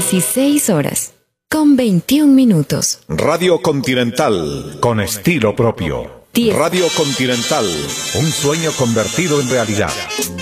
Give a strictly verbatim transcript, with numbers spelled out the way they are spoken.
dieciséis horas, con veintiún minutos. Radio Continental, con estilo propio. diez. Radio Continental, un sueño convertido en realidad.